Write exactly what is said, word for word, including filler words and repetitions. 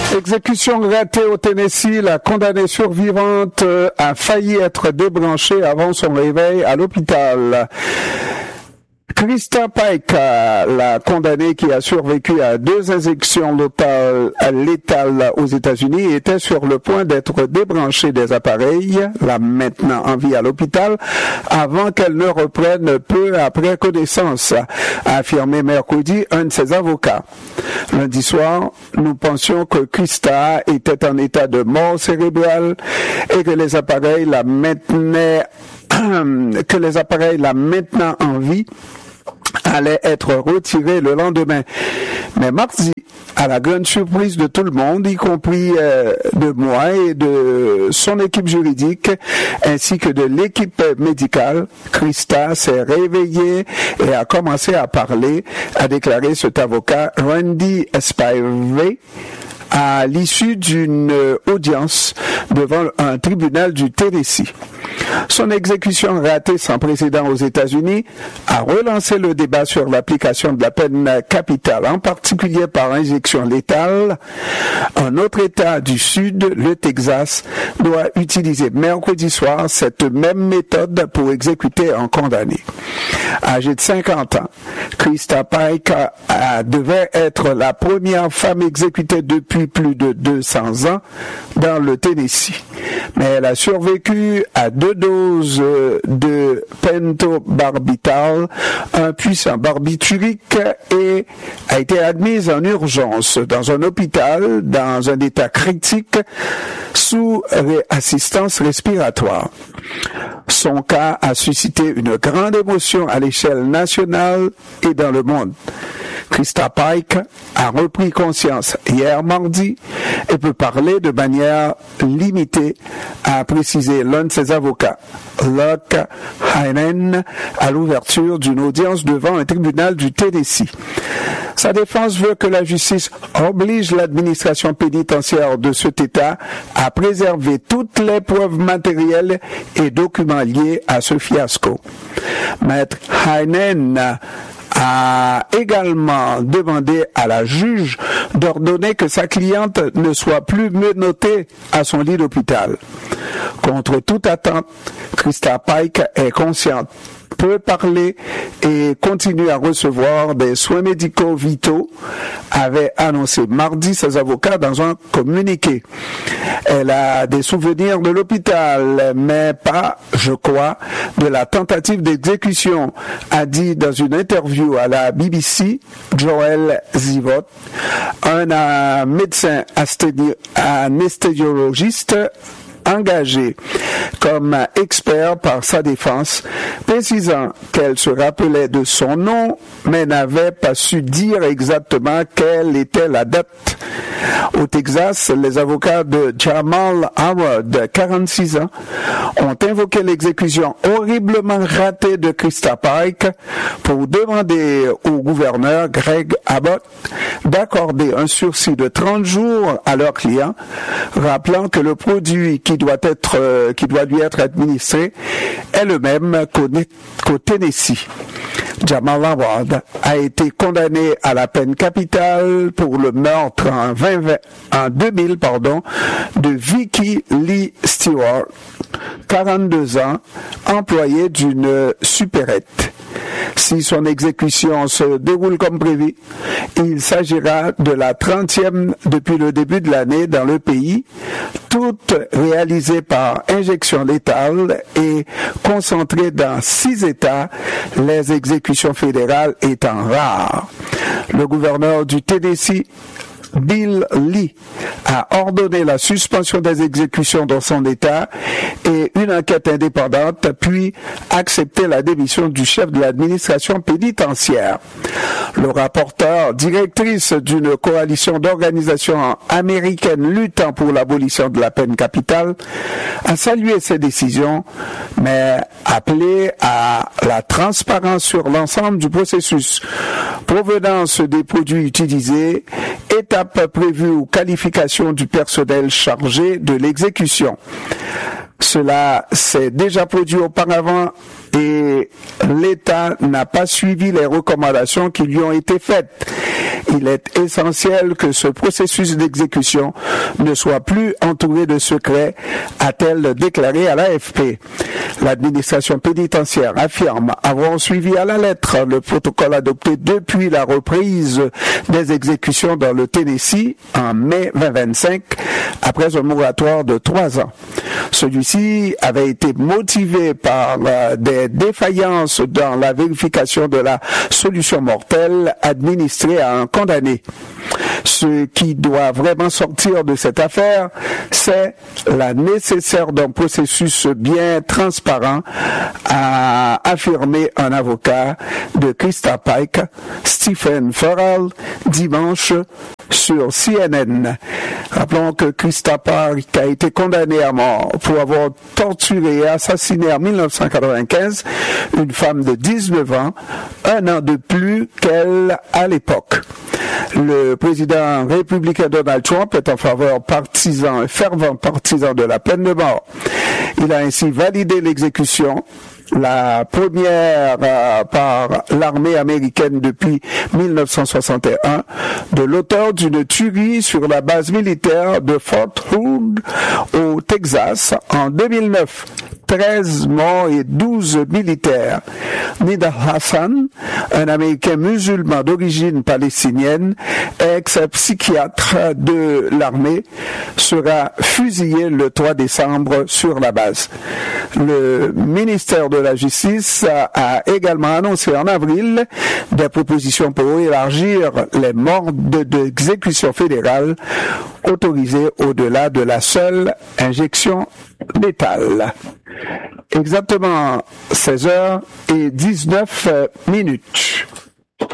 Exécution ratée au Tennessee, la condamnée survivante a failli être débranchée avant son réveil à l'hôpital. Krista Pike, la condamnée qui a survécu à deux injections létales aux États-Unis, était sur le point d'être débranchée des appareils, la maintenant en vie à l'hôpital, avant qu'elle ne reprenne peu après connaissance, a affirmé mercredi un de ses avocats. Lundi soir, nous pensions que Krista était en état de mort cérébrale et que les appareils la maintenaient, que les appareils la maintenant en vie allait être retiré le lendemain. Mais mardi, à la grande surprise de tout le monde, y compris euh, de moi et de son équipe juridique, ainsi que de l'équipe médicale, Krista s'est réveillée et a commencé à parler, a déclaré cet avocat Randy Spivey, à l'issue d'une audience devant un tribunal du Tennessee. Son exécution ratée sans précédent aux États-Unis a relancé le débat sur l'application de la peine capitale, en particulier par injection létale. Un autre État du Sud, le Texas, doit utiliser mercredi soir cette même méthode pour exécuter un condamné. Âgée de cinquante ans, Krista Pike a, a, devait être la première femme exécutée depuis plus de deux cents ans dans le Tennessee. Mais elle a survécu à deux doses de pentobarbital, un puissant barbiturique, et a été admise en urgence dans un hôpital dans un état critique sous ré- assistance respiratoire. Son cas a suscité une grande émotion à l'échelle nationale et dans le monde. Krista Pike a repris conscience hier mardi et peut parler de manière limitée, a précisé l'un de ses avocats, Luke Heinen, à l'ouverture d'une audience devant un tribunal du Tennessee. Sa défense veut que la justice oblige l'administration pénitentiaire de cet État à préserver toutes les preuves matérielles et documents liés à ce fiasco. Maître Heinen a également demandé à la juge d'ordonner que sa cliente ne soit plus menottée à son lit d'hôpital. Contre toute attente, Krista Pike est consciente, peut parler et continue à recevoir des soins médicaux vitaux, avait annoncé mardi ses avocats dans un communiqué. Elle a des souvenirs de l'hôpital, mais pas, je crois, de la tentative d'exécution, a dit dans une interview à la B B C, Joel Zivot, un euh, médecin anesthésiologiste engagée comme expert par sa défense, précisant qu'elle se rappelait de son nom, mais n'avait pas su dire exactement quelle était la date. Au Texas, les avocats de Jamal Howard, quarante-six ans, ont invoqué l'exécution horriblement ratée de Krista Pike pour demander au gouverneur Greg Abbott d'accorder un sursis de trente jours à leur client, rappelant que le produit qui doit être, euh, qui doit lui être administré est le même qu'au, qu'au Tennessee. Jamal Howard a été condamné à la peine capitale pour le meurtre en, vingt vingt, en deux mille pardon, de Vicky Lee Stewart, quarante-deux ans, employée d'une supérette. Si son exécution se déroule comme prévu, il s'agira de la trentième depuis le début de l'année dans le pays, toutes réalisées par injection létale et concentrées dans six États, les exécutions fédérales étant rares. Le gouverneur du Tennessee, Bill Lee, a ordonné la suspension des exécutions dans son État et une enquête indépendante, puis accepté la démission du chef de l'administration pénitentiaire. Le rapporteur, directrice d'une coalition d'organisations américaines luttant pour l'abolition de la peine capitale, a salué ces décisions, mais appelé à la transparence sur l'ensemble du processus, provenance des produits utilisés, étape prévue ou qualification du personnel chargé de l'exécution. Cela s'est déjà produit auparavant et l'État n'a pas suivi les recommandations qui lui ont été faites. Il est essentiel que ce processus d'exécution ne soit plus entouré de secrets, a-t-elle déclaré à l'A F P. L'administration pénitentiaire affirme avoir suivi à la lettre le protocole adopté depuis la reprise des exécutions dans le Tennessee en mai vingt vingt-cinq, après un moratoire de trois ans. Celui-ci avait été motivé par euh, des défaillances dans la vérification de la solution mortelle administrée à un condamné. Ce qui doit vraiment sortir de cette affaire, c'est la nécessaire d'un processus bien transparent, a affirmé un avocat de Krista Pike, Stephen Farrell, dimanche sur C N N. Rappelons que Krista Pike a été condamnée à mort pour avoir torturé et assassiné en mille neuf cent quatre-vingt-quinze une femme de dix-neuf ans, un an de plus qu'elle à l'époque. Le président républicain Donald Trump est en faveur partisan, un fervent partisan de la peine de mort. Il a ainsi validé l'exécution, la première euh, par l'armée américaine depuis mille neuf cent soixante et un, de l'auteur d'une tuerie sur la base militaire de Fort Hood au Texas en deux mille neuf. treize morts et douze militaires. Nida Hassan, un Américain musulman d'origine palestinienne, ex-psychiatre de l'armée, sera fusillé le trois décembre sur la base. Le ministère de la Justice a également annoncé en avril des propositions pour élargir les morts d'exécution fédérale autorisées au-delà de la seule injection létale. Exactement seize heures dix-neuf minutes.